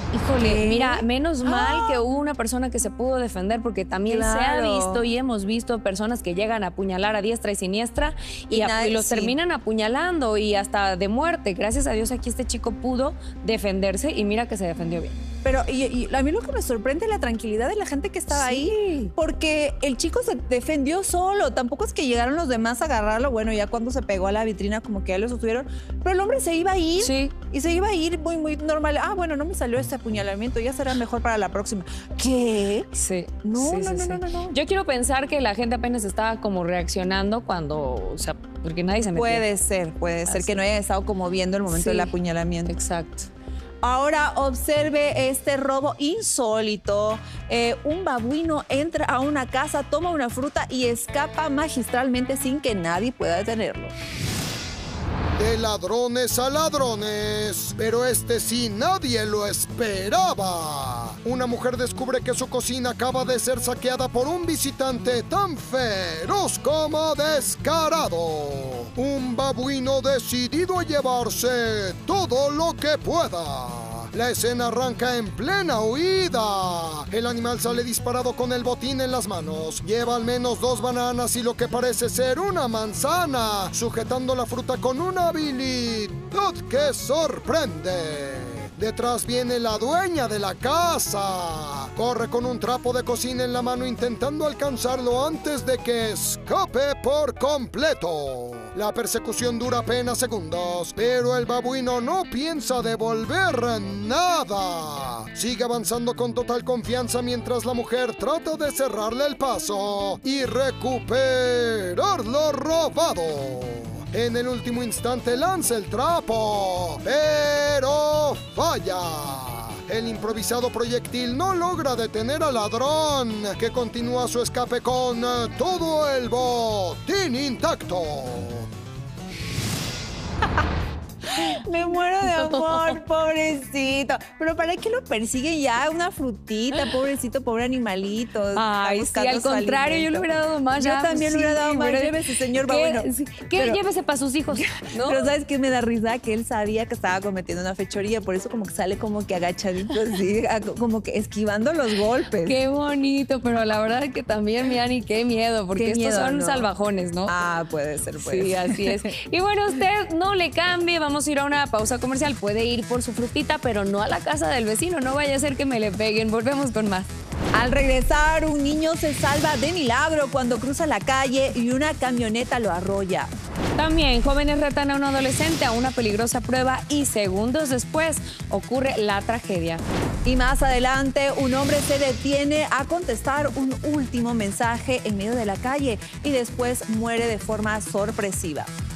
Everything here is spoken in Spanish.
Híjole, mira, menos mal que hubo una persona que se pudo defender, porque también se ha visto y hemos visto personas que llegan a apuñalar a diestra y siniestra y los terminan apuñalando y hasta de muerte. Gracias a Dios aquí este chico pudo defenderse y mira que se defendió bien. Pero y a mí lo que me sorprende es la tranquilidad de la gente que estaba ahí, porque el chico se defendió solo. Tampoco es que llegaron los demás a agarrarlo. Bueno, ya cuando se pegó a la vitrina como que ya lo sostuvieron, pero el hombre se iba a ir y se iba a ir muy normal. Ah, bueno, no me salió este apuñalamiento, ya será mejor para la próxima. ¿Qué? Sí. No. Yo quiero pensar que la gente apenas estaba como reaccionando cuando, o sea, porque nadie se metió. Puede ser que no hayan estado como viendo el momento del apuñalamiento. Exacto. Ahora observe este robo insólito. Un babuino entra a una casa, toma una fruta y escapa magistralmente sin que nadie pueda detenerlo. De ladrones a ladrones, pero este sí nadie lo esperaba. Una mujer descubre que su cocina acaba de ser saqueada por un visitante tan feroz como descarado. Un babuino decidido a llevarse todo lo que pueda. La escena arranca en plena huida. El animal sale disparado con el botín en las manos. Lleva al menos 2 bananas y lo que parece ser una manzana, sujetando la fruta con una habilidad que sorprende. Detrás viene la dueña de la casa. Corre con un trapo de cocina en la mano intentando alcanzarlo antes de que escape por completo. La persecución dura apenas segundos, pero el babuino no piensa devolver nada. Sigue avanzando con total confianza mientras la mujer trata de cerrarle el paso y recuperar lo robado. En el último instante lanza el trapo, pero falla. El improvisado proyectil no logra detener al ladrón, que continúa su escape con todo el botín intacto. Me muero de amor, pobrecito. Pero ¿para qué lo persiguen ya? Una frutita, pobrecito, pobre animalito. Ay, sí, al contrario, yo le hubiera dado más. Yo también le hubiera dado más. Llévese, señor babuino. Llévese para sus hijos, ¿no? Pero ¿sabes qué me da risa? Que él sabía que estaba cometiendo una fechoría, por eso como que sale como que agachadito así, como que esquivando los golpes. Qué bonito, pero la verdad que también, Miani, qué miedo, porque estos son salvajones, ¿no? Ah, puede ser. Sí, así es. Y bueno, usted no le cambie, vamos a ir a una pausa comercial. Puede ir por su frutita, pero no a la casa del vecino, no vaya a ser que me le peguen. Volvemos con más. Al regresar, un niño se salva de milagro cuando cruza la calle y una camioneta lo arrolla. También, jóvenes retan a un adolescente a una peligrosa prueba y segundos después ocurre la tragedia. Y más adelante, un hombre se detiene a contestar un último mensaje en medio de la calle y después muere de forma sorpresiva.